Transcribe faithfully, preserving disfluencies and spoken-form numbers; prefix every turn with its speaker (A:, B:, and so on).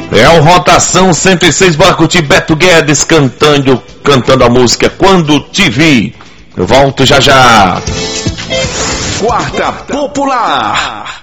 A: É o Rotação cento e seis, bora curtir Beto Guedes cantando, cantando a música Quando Te Vi. Eu volto já já.
B: Quarta Popular.